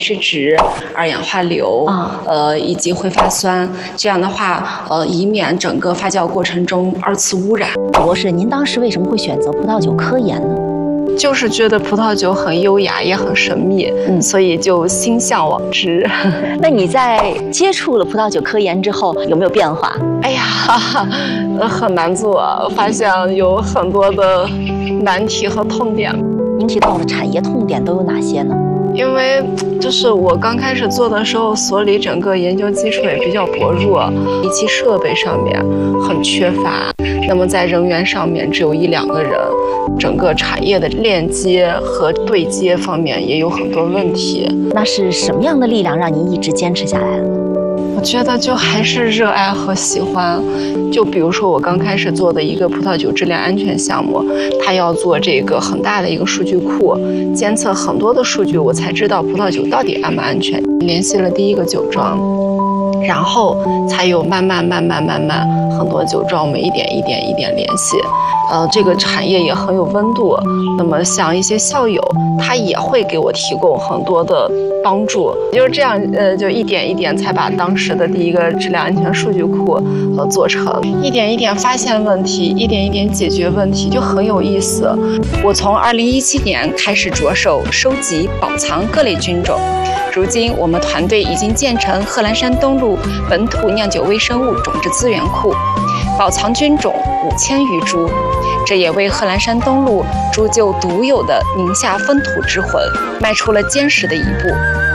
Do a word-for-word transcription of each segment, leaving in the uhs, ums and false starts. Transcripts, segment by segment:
是指二氧化硫，啊、呃，以及挥发酸。这样的话，呃，以免整个发酵过程中二次污染。 博士，您当时为什么会选择葡萄酒科研呢？ 就是觉得葡萄酒很优雅，也很神秘，嗯，所以就心向往之。 那你在接触了葡萄酒科研之后，有没有变化？ 哎呀，很难做，发现有很多的难题和痛点。 您提到的产业痛点都有哪些呢？ 因为就是我刚开始做的时候，所里整个研究基础也比较薄弱，仪器设备上面很缺乏，那么在人员上面只有一两个人，整个产业的链接和对接方面也有很多问题。 那是什么样的力量让您一直坚持下来了呢？ 我觉得就还是热爱和喜欢。就比如说我刚开始做的一个葡萄酒质量安全项目，它要做这个很大的一个数据库，监测很多的数据，我才知道葡萄酒到底安不安全。联系了第一个酒庄，然后才有慢慢慢慢慢慢很多酒庄，我们一点一点一点联系。呃，这个产业也很有温度。那么像一些校友，他也会给我提供很多的帮助。就是这样，呃，就一点一点才把当时的第一个质量安全数据库呃做成，一点一点发现问题，一点一点解决问题，就很有意思。我从二零一七年开始着手收集保藏各类菌种。如今，我们团队已经建成贺兰山东路本土酿酒微生物种质资源库，保藏菌种五千余株，这也为贺兰山东路铸就独有的宁夏风土之魂迈出了坚实的一步。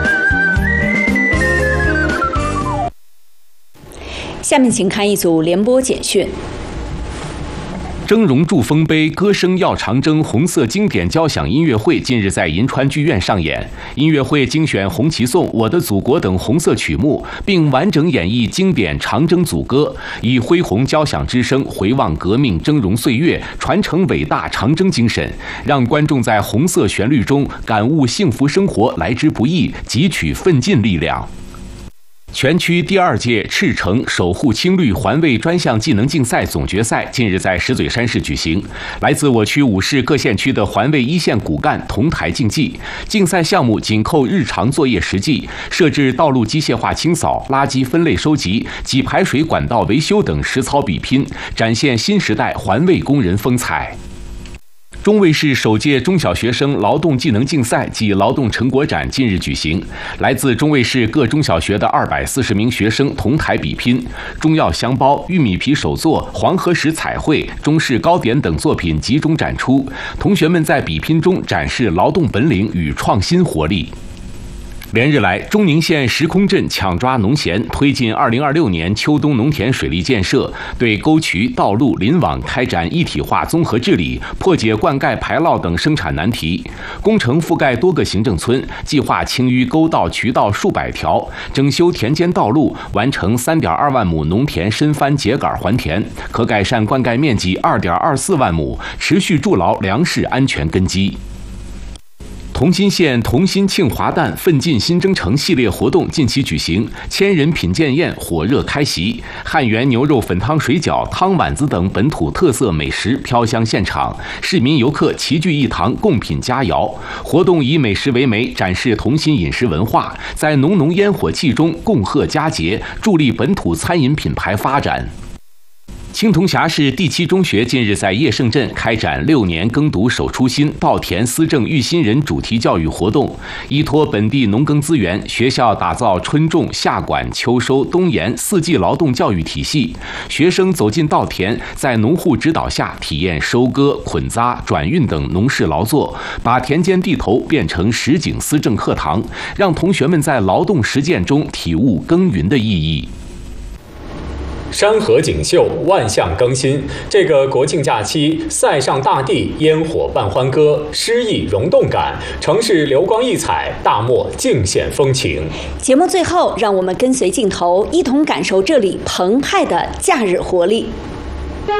下面请看一组联播简讯。 峥嵘祝丰碑，歌声耀长征红色经典交响音乐会近日在银川剧院上演。音乐会精选红旗颂、我的祖国等红色曲目，并完整演绎经典长征组歌，以恢宏交响之声回望革命峥嵘岁月，传承伟大长征精神，让观众在红色旋律中感悟幸福生活来之不易，汲取奋进力量。全区第二届赤诚守护青绿环卫专项技能竞赛总决赛近日在石嘴山市举行，来自我区五市各县区的环卫一线骨干同台竞技。竞赛项目紧扣日常作业实际，设置道路机械化清扫、垃圾分类收集及排水管道维修等实操比拼，展现新时代环卫工人风采。中卫市首届中小学生劳动技能竞赛暨劳动成果展近日举行，来自中卫市各中小学的二百四十名学生同台比拼，中药香包、玉米皮手作、黄河石彩绘、中式糕点等作品集中展出，同学们在比拼中展示劳动本领与创新活力。连日来，中宁县石空镇抢抓农闲，推进二零二六年秋冬农田水利建设，对沟渠、道路、林网开展一体化综合治理，破解灌溉排涝等生产难题。工程覆盖多个行政村，计划清淤沟道渠道数百条，整修田间道路，完成三点二万亩农田深翻秸秆还田，可改善灌溉面积二点二四万亩，持续筑牢粮食安全根基。同心县同心庆华诞奋进新征程系列活动近期举行，千人品鉴宴火热开席，汉源牛肉粉汤水饺、汤碗子等本土特色美食飘香现场，市民游客齐聚一堂共品佳肴。活动以美食为媒，展示同心饮食文化，在浓浓烟火气中恭贺佳节，助力本土餐饮品牌发展。青铜峡市第七中学近日在叶盛镇开展六年耕读守初心，稻田思政育新人主题教育活动，依托本地农耕资源，学校打造春种、夏管、秋收、冬研四季劳动教育体系。学生走进稻田，在农户指导下体验收割、捆扎、转运等农事劳作，把田间地头变成实景思政课堂，让同学们在劳动实践中体悟耕耘的意义。 山河锦绣，万象更新。这个国庆假期，塞上大地，烟火伴欢歌，诗意融动感，城市流光溢彩，大漠尽显风情。 节目最后，让我们跟随镜头，一同感受这里澎湃的假日活力。